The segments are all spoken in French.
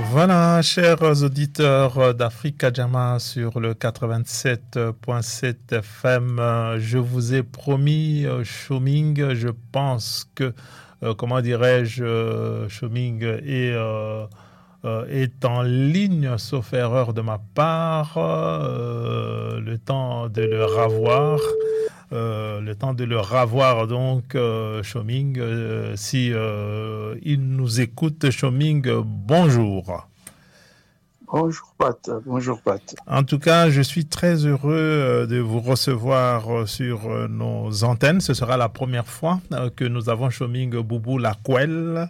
Voilà, chers auditeurs d'Africa Jama sur le 87.7 FM, je vous ai promis Choming. Je pense que, comment dirais-je, Choming est en ligne, sauf erreur de ma part. Le temps de le ravoir. Le temps de le ravoir donc Choming, si il nous écoute. Choming, bonjour. Bonjour Pat, bonjour Pat. En tout cas, je suis très heureux de vous recevoir sur nos antennes. Ce sera la première fois que nous avons Choming Boubou Laquelle.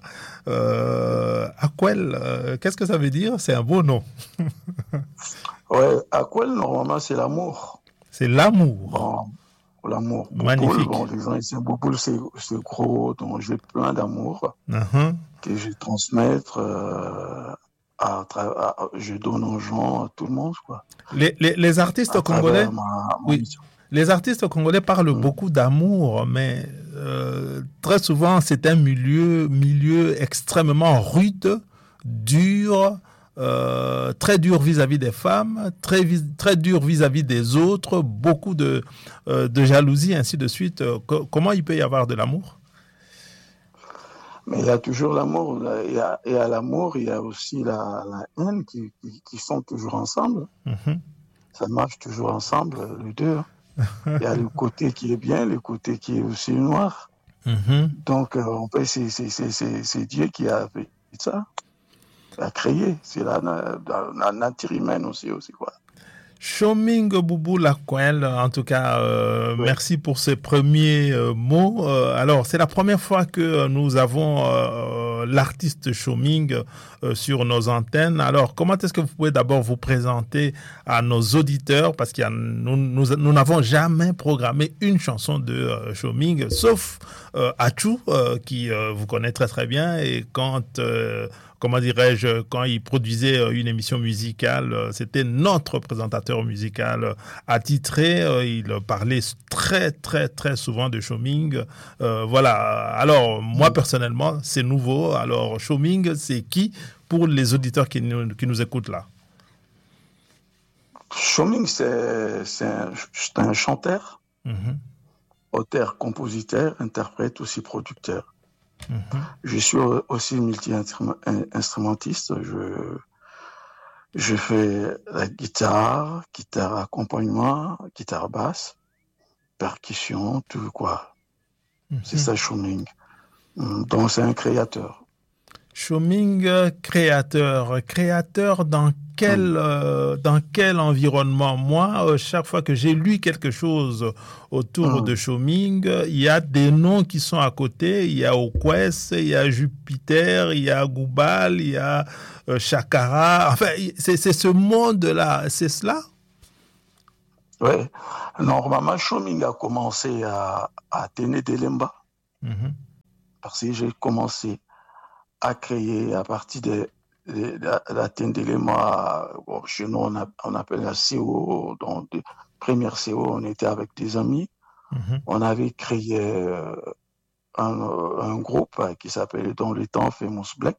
Aquel, qu'est-ce que ça veut dire? C'est un beau nom. Ouais, Aquel, normalement, c'est l'amour. C'est l'amour. Bon, l'amour. Magnifique. Bouboule, bon, les gens ici, Bouboule, c'est gros, donc j'ai plein d'amour que je transmettre, je donne aux gens, à tout le monde, quoi. Les artistes congolais, oui. Les artistes congolais parlent beaucoup d'amour, mais très souvent c'est un milieu extrêmement rude, dur, très dur vis-à-vis des femmes, très dur vis-à-vis des autres, beaucoup de jalousie, ainsi de suite. Comment il peut y avoir de l'amour? Mais il y a toujours l'amour. Il y a l'amour, il y a aussi la haine qui sont toujours ensemble. Ça marche toujours ensemble, les deux. Il y a le côté qui est bien, le côté qui est aussi noir. Donc, c'est Dieu qui a fait ça, a créé. C'est la nature humaine aussi, quoi. Choming Boubou Laquelle, en tout cas, oui. Merci pour ces premiers mots. Alors, c'est la première fois que nous avons l'artiste Choming sur nos antennes. Alors, comment est-ce que vous pouvez d'abord vous présenter à nos auditeurs? Parce que nous n'avons jamais programmé une chanson de Choming, sauf Achou, qui vous connaît très très bien. Et comment dirais-je, quand il produisait une émission musicale, c'était notre présentateur musical attitré. Il parlait très, très, très souvent de Choming. Voilà. Alors, moi, personnellement, c'est nouveau. Alors, Choming, c'est qui pour les auditeurs qui nous écoutent là? Choming, c'est un chanteur, auteur, compositeur, interprète, aussi producteur. Je suis aussi multi-instrumentiste. Je fais la guitare accompagnement, guitare basse, percussion, tout quoi. C'est ça, Choming. Donc, c'est un créateur. Choming, créateur dans quel environnement? Moi, chaque fois que j'ai lu quelque chose autour de Choming, il y a des noms qui sont à côté. Il y a Okwes, il y a Jupiter, il y a Goubal, il y a Chakara. Enfin, c'est ce monde-là, c'est cela? Oui. Normalement, Choming a commencé à Téné Delemba. Parce que j'ai commencé à créer à partir de la Tendelema, chez nous on appelle la CO, donc première CO, on était avec des amis, on avait créé un groupe qui s'appelait dans le temps Famous Black.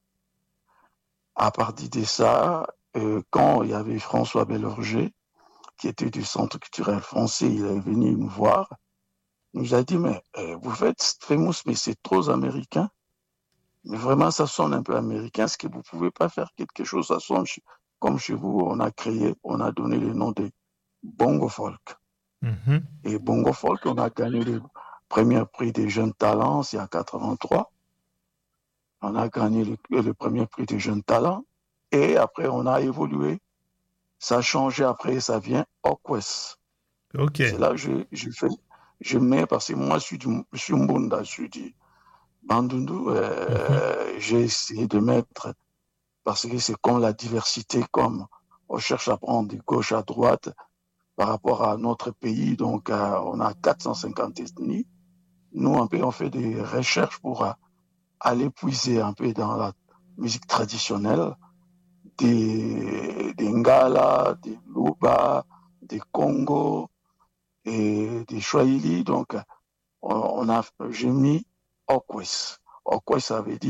À partir de ça, quand il y avait François Bellorger, qui était du Centre culturel français, il est venu nous voir, il nous a dit, mais vous faites Famous, mais c'est trop américain. Mais vraiment, ça sonne un peu américain. Est-ce que vous ne pouvez pas faire quelque chose? Ça sonne comme chez vous. On a donné le nom de Bongo Folk. Et Bongo Folk, on a gagné le premier prix des jeunes talents, c'est en 83. On a gagné le premier prix des jeunes talents. Et après, on a évolué. Ça a changé après, ça vient Okwes. Okay. C'est là que je mets, parce que moi, je suis Mbunda, je suis du Bandundu, j'ai essayé de mettre, parce que c'est comme la diversité, comme on cherche à prendre de gauche à droite par rapport à notre pays, donc on a 450 ethnies. Nous, un peu, on fait des recherches pour aller puiser un peu dans la musique traditionnelle, des Ngala, des Luba, des Congo et des Swahili. Donc, j'ai mis Okwes. Okwes, ça veut dire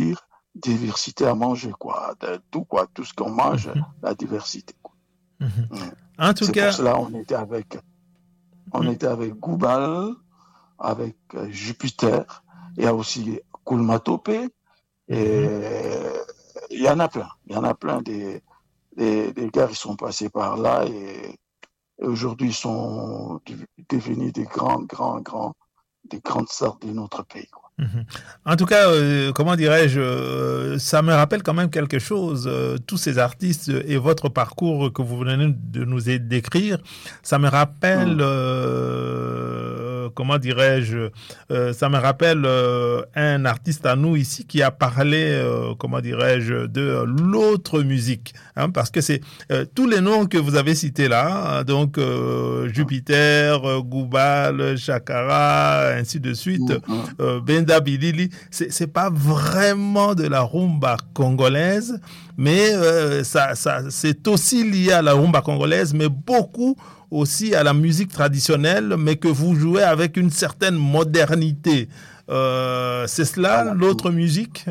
diversité à manger, quoi. De tout, quoi. Tout ce qu'on mange, la diversité, quoi. Mhm. En tout C'est cas, pour cela on était avec Goubal, avec Jupiter, il y a aussi Kulmatopé, et il y en a plein. Il y en a plein des gars qui sont passés par là et aujourd'hui ils sont devenus des grandes stars de notre pays, quoi. En tout cas, comment dirais-je, ça me rappelle quand même quelque chose. Tous ces artistes et votre parcours que vous venez de nous décrire, ça me rappelle, comment dirais-je, ça me rappelle un artiste à nous ici qui a parlé, comment dirais-je, de l'autre musique, hein, parce que c'est tous les noms que vous avez cités là, hein, donc Jupiter, Goubal, Chakara, ainsi de suite, Benda Bilili, c'est pas vraiment de la rumba congolaise, mais c'est aussi lié à la rumba congolaise, mais beaucoup aussi à la musique traditionnelle, mais que vous jouez avec une certaine modernité. C'est cela, l'autre musique?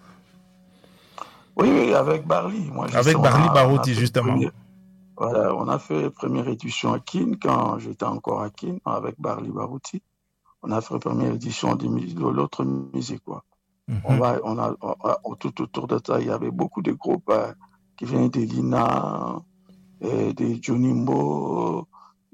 Oui, avec Barli. Moi, je sais, Avec Barli Barouti, justement. Voilà, on a fait la première édition à Kin quand j'étais encore à Kin avec Barli Barouti. On a fait la première édition de l'autre musique, quoi. Tout autour de ça, il y avait beaucoup de groupes qui venaient de Lina, de Junimbo,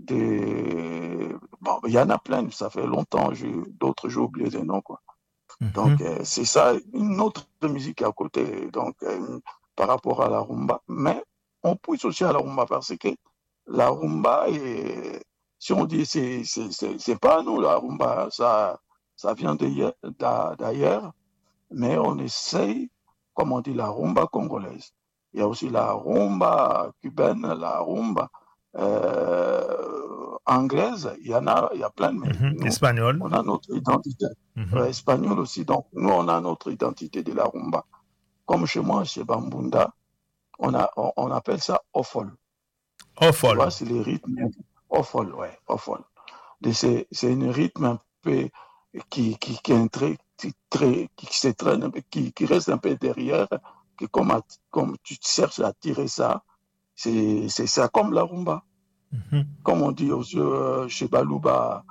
bon, il y en a plein, ça fait longtemps, d'autres j'ai oublié les noms, quoi. Donc, c'est ça, une autre musique à côté, donc, par rapport à la rumba. Mais on pousse aussi à la rumba parce que la rumba, si on dit, c'est pas nous, la rumba, ça vient d'ailleurs, mais on essaye, comme on dit, la rumba congolaise. Il y a aussi la rumba cubaine, la rumba anglaise, il y a plein, mais nous, Espagnol. on a notre identité. Espagnol aussi, donc nous, on a notre identité de la rumba. Comme chez moi, chez Bambunda, on appelle ça Ofol. Ofol. Tu vois, c'est les rythmes. Ofol, ouais, Ofol. C'est un rythme un peu qui reste un peu derrière, que comme tu cherches à tirer ça, c'est ça comme la rumba. Comme on dit chez Balouba,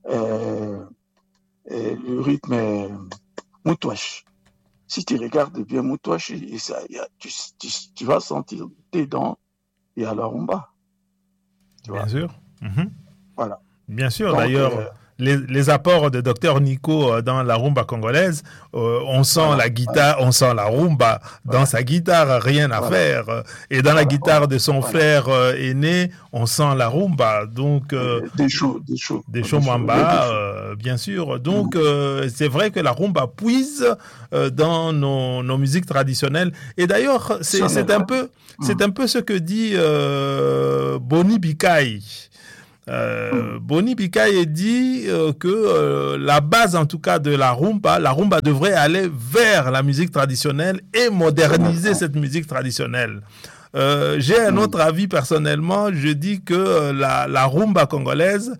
le rythme est moutouache. Si tu regardes bien moutouache, tu vas sentir dedans, il y a la rumba. Bien sûr. Voilà. Bien sûr, d'ailleurs, les apports de Dr Nico dans la rumba congolaise, on sent la guitare, on sent la rumba dans sa guitare, rien à faire. Et dans la guitare de son frère aîné, on sent la rumba. Donc des shows Mwamba, bien sûr. Donc c'est vrai que la rumba puise dans nos musiques traditionnelles. Et d'ailleurs, c'est un peu ce que dit Boni Bikai. Boni Bikai dit que la base en tout cas de la rumba devrait aller vers la musique traditionnelle et moderniser cette musique traditionnelle. J'ai un autre avis personnellement, je dis que la rumba congolaise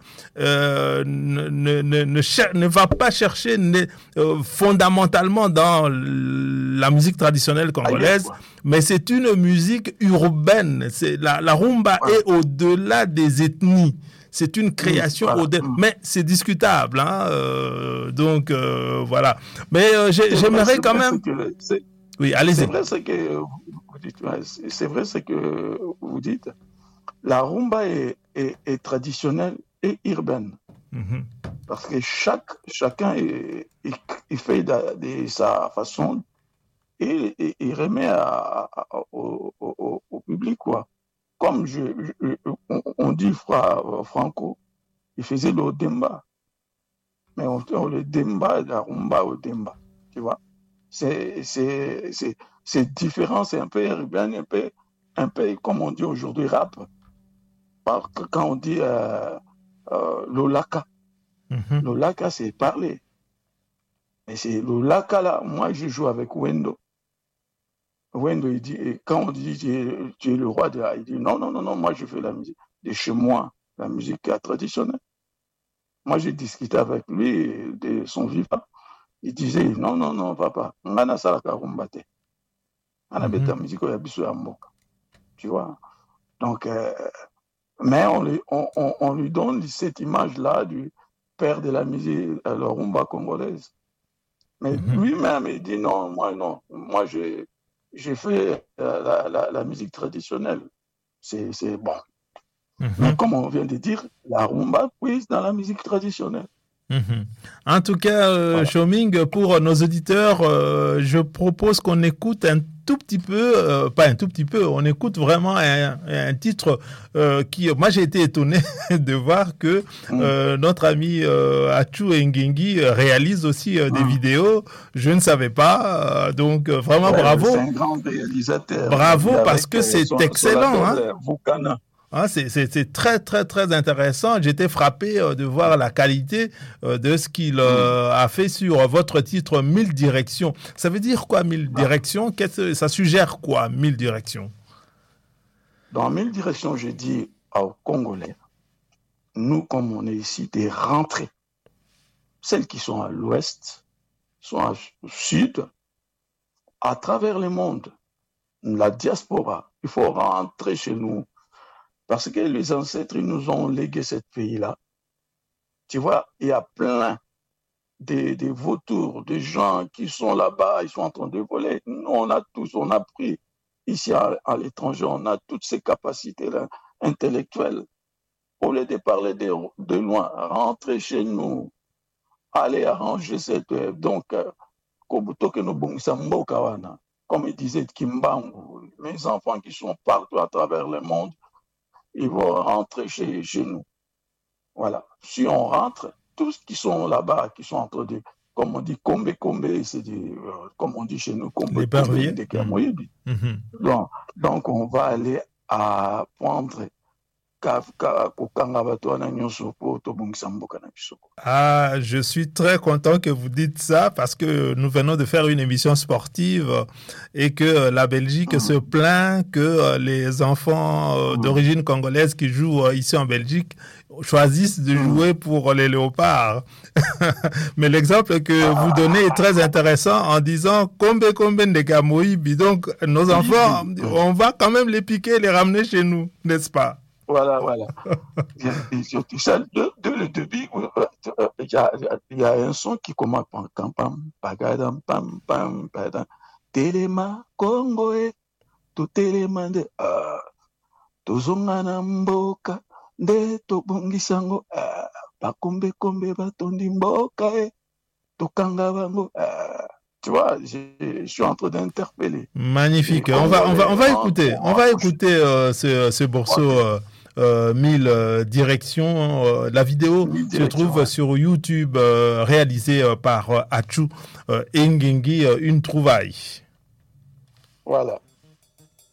ne va pas chercher fondamentalement dans la musique traditionnelle congolaise, mais c'est une musique urbaine. La rumba est au-delà des ethnies. C'est une création mais c'est discutable, hein, donc voilà. Mais j'aimerais quand même. Oui, allez-y. C'est vrai ce que vous dites. La rumba est traditionnelle et urbaine. Parce que chacun il fait de sa façon et il remet au public, quoi. Comme on dit Franco, il faisait le demba. Mais le demba, la rumba au demba, tu vois. C'est différent, c'est un peu urbain, un peu comme on dit aujourd'hui rap. Quand on dit l'olaka, l'olaka c'est parler. Mais c'est l'olaka là, moi je joue avec Wendo. Wendo il dit, et quand on dit tu es le roi de la, il dit non, moi je fais la musique de chez moi, la musique traditionnelle. Moi j'ai discuté avec lui de son vivant. Il disait non, papa, ngana salaka rumbate. On a bêta musique, il y a biso ya mboka. Tu vois. Donc, mais on lui donne cette image-là du père de la musique, la rumba congolaise. Mais lui-même, il dit non. Moi, j'ai fait la musique traditionnelle. C'est bon. Mais comme on vient de dire, la rumba prise dans la musique traditionnelle. En tout cas, voilà. Choming, pour nos auditeurs, je propose qu'on écoute un tout petit peu, pas un tout petit peu, on écoute vraiment un titre qui, moi j'ai été étonné de voir que notre ami Achu Ngengi réalise aussi des vidéos. Je ne savais pas, donc vraiment bravo. C'est un grand réalisateur. Bravo parce que c'est excellent. Hein. Ah, c'est très, très, très intéressant. J'étais frappé de voir la qualité de ce qu'il a fait sur votre titre 1000 directions. Ça veut dire quoi, 1000 directions? Ça suggère quoi, 1000 directions? Dans 1000 directions, je dis aux Congolais, nous, comme on est ici, des rentrées. Celles qui sont à l'ouest, sont au sud, à travers le monde, la diaspora, il faut rentrer chez nous. Parce que les ancêtres nous ont légué ce pays-là. Tu vois, il y a plein de vautours, de gens qui sont là-bas, ils sont en train de voler. Nous, on a pris ici à l'étranger, on a toutes ces capacités-là intellectuelles. Au lieu de parler de loin, rentrer chez nous, aller arranger cette... Donc, comme il disait Kimbangu, mes enfants qui sont partout à travers le monde, ils vont rentrer chez nous. Voilà. Si on rentre, tous qui sont là-bas, qui sont entre deux, comme on dit, Kombe, c'est comme on dit chez nous, Kombe, des Kamoïdi. Donc, on va aller à prendre. Ah, je suis très content que vous dites ça parce que nous venons de faire une émission sportive et que la Belgique se plaint que les enfants d'origine congolaise qui jouent ici en Belgique choisissent de jouer pour les léopards. Mais l'exemple que vous donnez est très intéressant en disant Kombe de Kamoïbi. Donc, nos enfants, on va quand même les piquer et les ramener chez nous, n'est-ce pas? Voilà. Et surtout ça, de le début, il y a un son qui commence par pagadam, pam, pam, padam, Telema, Congo, tout Telema de Tozongana Mboka, de Tobongisango, Bakombe, Batondi Mboka, Tokanga Bango, tu vois, je suis en train d'interpeller. Magnifique. On va écouter ce morceau 1000 directions. La vidéo se trouve sur YouTube, réalisée par Achu Ngengi, une trouvaille. Voilà.